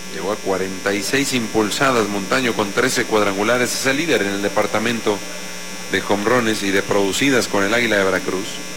Llegó a 46 impulsadas. Montaño con 13 cuadrangulares. Es el líder en el departamento de jonrones y de producidas con el Águila de Veracruz.